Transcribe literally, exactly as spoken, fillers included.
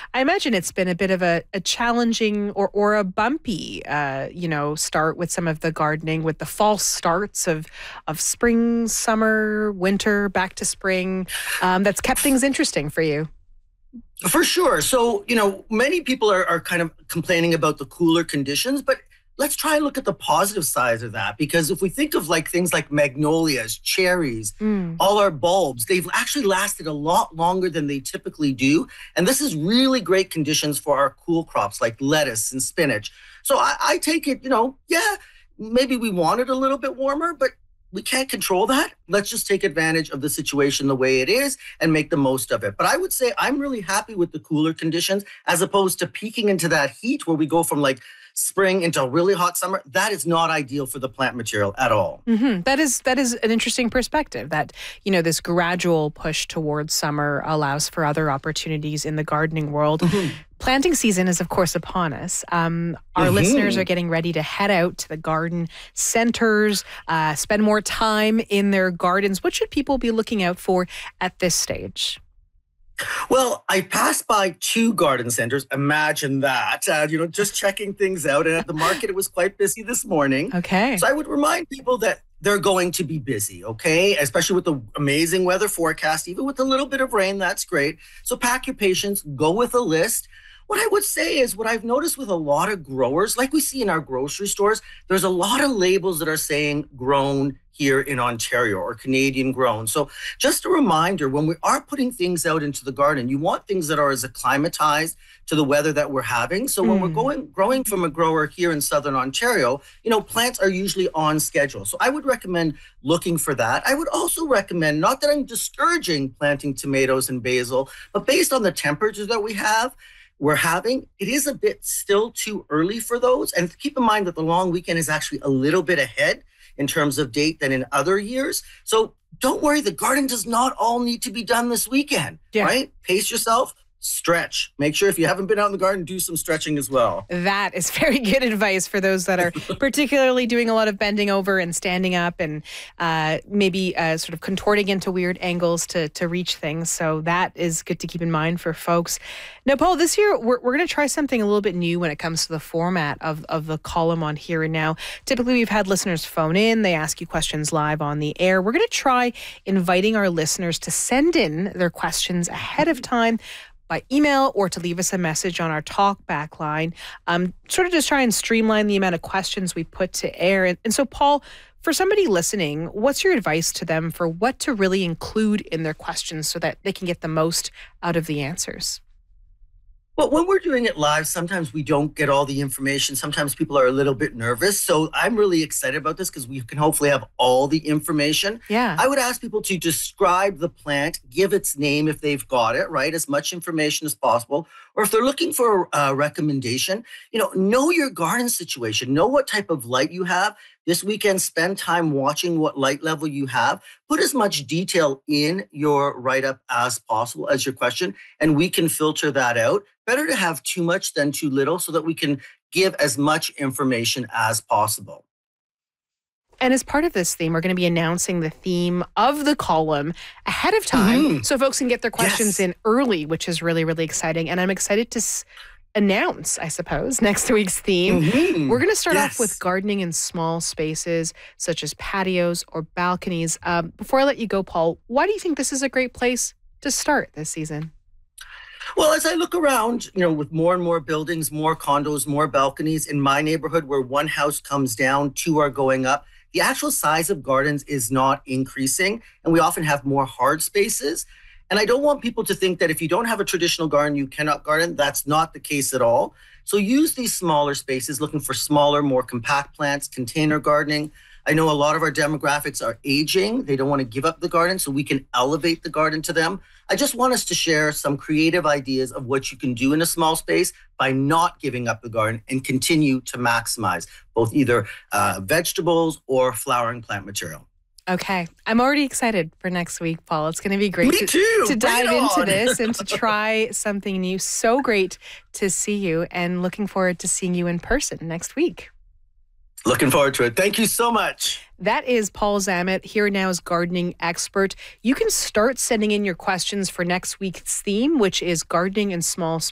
I imagine it's been a bit of a, a challenging or, or a bumpy, uh, you know, start with some of the gardening, with the false starts of of spring, summer, winter, back to spring. Um, that's kept things interesting for you. For sure. So, you know, many people are, are kind of complaining about the cooler conditions, but let's try and look at the positive side of that. Because if we think of like things like magnolias, cherries, Mm. all our bulbs, they've actually lasted a lot longer than they typically do. And this is really great conditions for our cool crops like lettuce and spinach. So I, I take it, you know, yeah, maybe we want it a little bit warmer, but we can't control that. Let's just take advantage of the situation the way it is and make the most of it. But I would say I'm really happy with the cooler conditions as opposed to peaking into that heat where we go from like spring into a really hot summer. That is not ideal for the plant material at all. hmm That is that is an interesting perspective. That you know this gradual push towards summer allows for other opportunities in the gardening world. Mhm. Planting season is, of course, upon us. Um, our Mhm. listeners are getting ready to head out to the garden centers, uh, spend more time in their gardens. What should people be looking out for at this stage? Well, I passed by two garden centers. Imagine that. Uh, you know, just checking things out. And at the market, it was quite busy this morning. Okay. So I would remind people that they're going to be busy, okay? Especially with the amazing weather forecast, even with a little bit of rain, that's great. So pack your patience, go with a list. What I would say is what I've noticed with a lot of growers, like we see in our grocery stores, there's a lot of labels that are saying grown here in Ontario or Canadian grown. So just a reminder, when we are putting things out into the garden, you want things that are as acclimatized to the weather that we're having. So when we're Mm. going growing from a grower here in Southern Ontario, you know, plants are usually on schedule. So I would recommend looking for that. I would also recommend, not that I'm discouraging planting tomatoes and basil, but based on the temperatures that we have, we're having, it is a bit still too early for those. And keep in mind that the long weekend is actually a little bit ahead in terms of date than in other years. So don't worry, the garden does not all need to be done this weekend, Yeah. right? Pace yourself, stretch. Make sure if you haven't been out in the garden, do some stretching as well. That is very good advice for those that are particularly doing a lot of bending over and standing up and uh, maybe uh, sort of contorting into weird angles to to reach things. So that is good to keep in mind for folks. Now, Paul, this year we're, we're going to try something a little bit new when it comes to the format of, of the column on Here and Now. Typically, we've had listeners phone in. They ask you questions live on the air. We're going to try inviting our listeners to send in their questions ahead of time by email or to leave us a message on our talk back line, um, sort of just try and streamline the amount of questions we put to air. And, and so, Paul, for somebody listening, what's your advice to them for what to really include in their questions so that they can get the most out of the answers? But when we're doing it live, sometimes we don't get all the information. Sometimes people are a little bit nervous. So I'm really excited about this because we can hopefully have all the information. Yeah. I would ask people to describe the plant, give its name if they've got it, right? As much information as possible. Or if they're looking for a recommendation, you know, know your garden situation, know what type of light you have. This weekend, spend time watching what light level you have. Put as much detail in your write-up as possible as your question, and we can filter that out. Better to have too much than too little so that we can give as much information as possible. And as part of this theme, we're going to be announcing the theme of the column ahead of time Mhm. so folks can get their questions Yes. in early, which is really, really exciting. And I'm excited to s- announce, I suppose, next week's theme. Mhm. We're going to start Yes. off with gardening in small spaces, such as patios or balconies. Um, before I let you go, Paul, why do you think this is a great place to start this season? Well, as I look around, you know, with more and more buildings, more condos, more balconies in my neighborhood where one house comes down, two are going up, the actual size of gardens is not increasing, and we often have more hard spaces. And I don't want people to think that if you don't have a traditional garden, you cannot garden. That's not the case at all. So use these smaller spaces, looking for smaller, more compact plants, container gardening. I know a lot of our demographics are aging. They don't want to give up the garden, so we can elevate the garden to them. I just want us to share some creative ideas of what you can do in a small space by not giving up the garden and continue to maximize both either uh, vegetables or flowering plant material. Okay. I'm already excited for next week, Paul. It's going to be great Me to, too. to Bring dive it into on. this and to try something new. So great to see you and looking forward to seeing you in person next week. Looking forward to it. Thank you so much. That is Paul Zammit, Here and Now's gardening expert. You can start sending in your questions for next week's theme, which is gardening in small